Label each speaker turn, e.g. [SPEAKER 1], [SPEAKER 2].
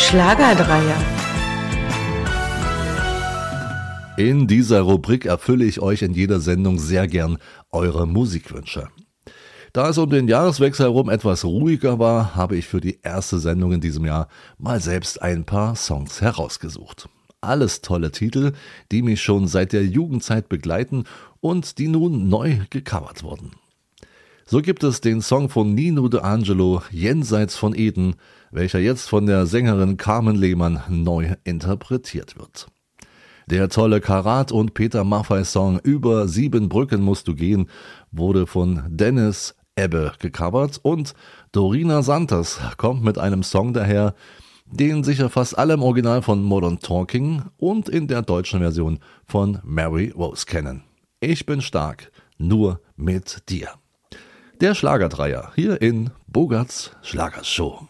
[SPEAKER 1] Schlagerdreier.
[SPEAKER 2] In dieser Rubrik erfülle ich euch in jeder Sendung sehr gern eure Musikwünsche. Da es um den Jahreswechsel herum etwas ruhiger war, habe ich für die erste Sendung in diesem Jahr mal selbst ein paar Songs herausgesucht. Alles tolle Titel, die mich schon seit der Jugendzeit begleiten und die nun neu gecovert wurden. So gibt es den Song von Nino D'Angelo, Jenseits von Eden, welcher jetzt von der Sängerin Carmen Lehmann neu interpretiert wird. Der tolle Karat und Peter Maffay-Song Über 7 Brücken musst du gehen wurde von Dennis Ebbe gecovert und Dorina Santos kommt mit einem Song daher, den sicher fast alle im Original von Modern Talking und in der deutschen Version von Mary Rose kennen. Ich bin stark, nur mit dir. Der Schlagerdreier hier in Bogarts Schlagershow.